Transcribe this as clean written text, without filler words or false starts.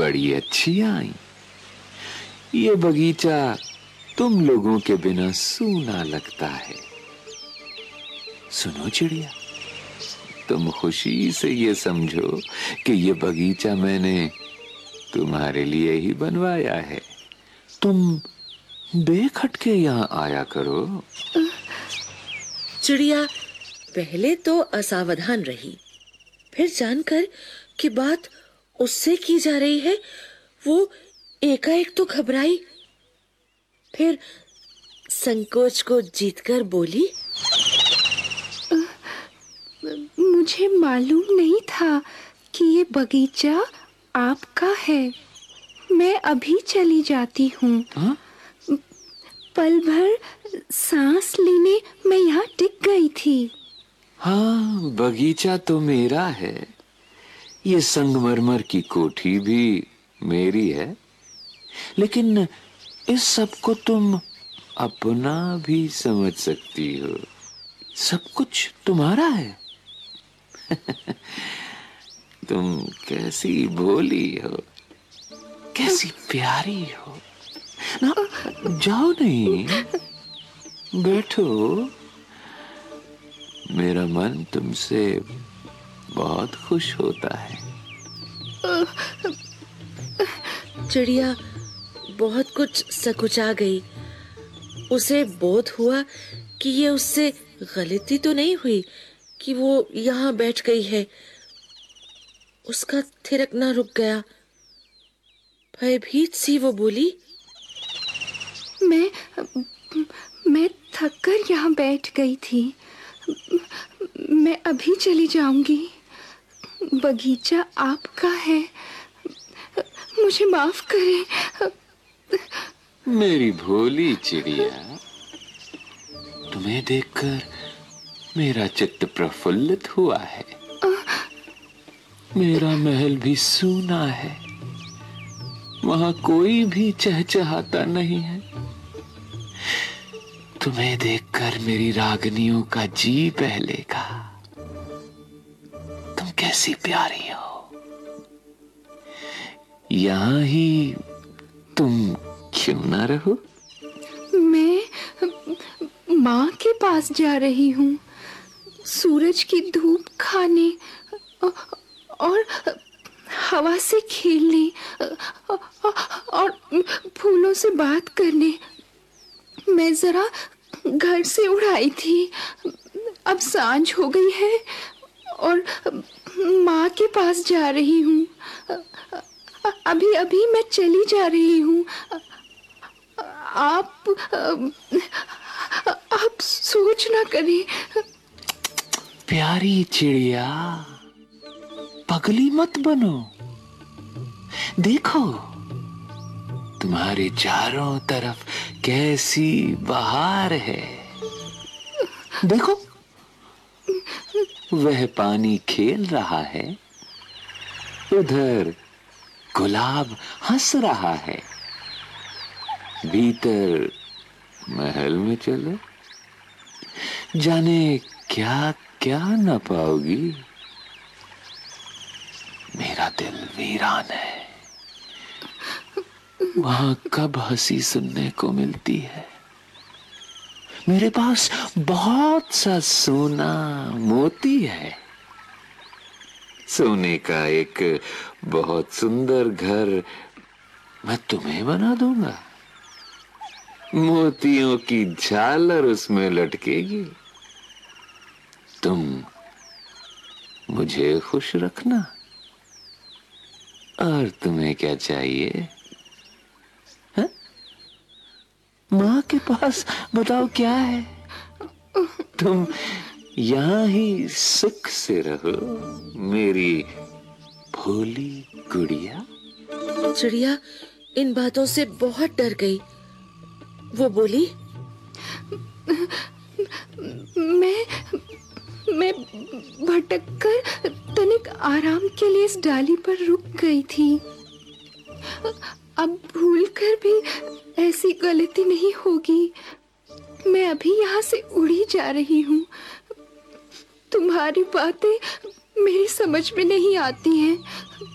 बड़ी अच्छी आई। ये बगीचा तुम लोगों के बिना सूना लगता है। सुनो चिड़िया, तुम खुशी से ये समझो कि ये बगीचा मैंने तुम्हारे लिए ही बनवाया है। तुम बेखटके यहाँ आया करो। चिड़िया पहले तो असावधान रही, फिर जानकर कि बात उससे की जा रही है, वो एकाएक तो घबराई, फिर संकोच को जीतकर बोली, मुझे मालूम नहीं था कि ये बगीचा आपका है। मैं अभी चली जाती हूँ। पल भर सांस लेने मैं यहाँ टिक गई थी। हाँ, बगीचा तो मेरा है। ये संगमरमर की कोठी भी मेरी है, लेकिन इस सब को तुम अपना भी समझ सकती हो। सब कुछ तुम्हारा है। तुम कैसी भोली हो, कैसी प्यारी हो। ना, जाओ नहीं, बैठो। मेरा मन तुमसे बहुत खुश होता है। चिड़िया बहुत कुछ सकुचा गई। उसे बोध हुआ कि ये उससे गलती तो नहीं हुई कि वो यहाँ बैठ गई है। उसका थिरकना रुक गया। भयभीत सी वो बोली, मैं थक कर यहाँ बैठ गई थी। मैं अभी चली जाऊंगी। बगीचा आपका है, मुझे माफ करें। मेरी भोली चिड़िया, तुम्हें देखकर मेरा चित्त प्रफुल्लित हुआ है। मेरा महल भी सूना है, वहां कोई भी चहचहाता नहीं है। तुम्हें देखकर मेरी रागनियों का जी बहलेगा। तुम कैसी प्यारी हो। यहाँ ही तुम क्यों ना रहो? मैं माँ के पास जा रही हूँ, सूरज की धूप खाने और हवा से खेलने और फूलों से बात करने। मैं जरा घर से उड़ आई थी। अब सांझ हो गई है और माँ के पास जा रही हूँ। अभी अभी मैं चली जा रही हूँ। आप सोच ना करें। प्यारी चिड़िया, पगली मत बनो। देखो, तुम्हारे चारों तरफ कैसी बहार है। देखो, वह पानी खेल रहा है, उधर गुलाब हंस रहा है। भीतर महल में चलो, जाने क्या क्या न पाओगी। मेरा दिल वीरान है, वहां कब हंसी सुनने को मिलती है। मेरे पास बहुत सा सोना मोती है। सोने का एक बहुत सुंदर घर मैं तुम्हें बना दूंगा। मोतियों की झालर उसमें लटकेगी। तुम मुझे खुश रखना। और तुम्हें क्या चाहिए? हा? माँ के पास बताओ क्या है? तुम यहाँ ही सुख से रहो, मेरी भोली गुड़िया। चिड़िया इन बातों से बहुत डर गई। वो बोली, मैं भटक कर तनिक आराम के लिए इस डाली पर रुक गई थी। अब भूलकर भी ऐसी गलती नहीं होगी। मैं अभी यहाँ से उड़ी जा रही हूँ। तुम्हारी बातें मेरी समझ में नहीं आती हैं।